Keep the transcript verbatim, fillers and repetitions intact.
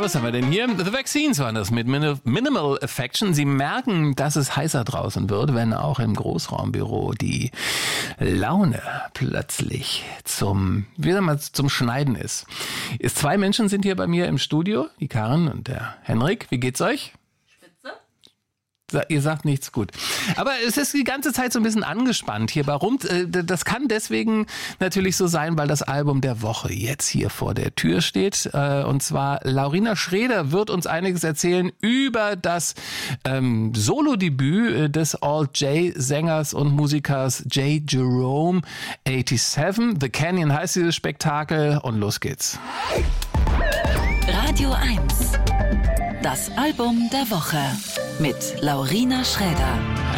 was haben wir denn hier? The Vaccines waren das mit Minimal Affection. Sie merken, dass es heißer draußen wird, wenn auch im Großraumbüro die Laune plötzlich zum, wie sagen wir, zum Schneiden ist. Ist. Zwei Menschen sind hier bei mir im Studio, die Karin und der Henrik. Wie geht's euch? Ihr sagt nichts, gut. Aber es ist die ganze Zeit so ein bisschen angespannt hier. Warum? Das kann deswegen natürlich so sein, weil das Album der Woche jetzt hier vor der Tür steht. Und zwar Laurina Schräder wird uns einiges erzählen über das ähm, Solo-Debüt des Alt-J-Sängers und Musikers J. Jerome siebenundachtzig. The Canyon heißt dieses Spektakel und los geht's. Radio eins. Das Album der Woche mit Laurina Schräder.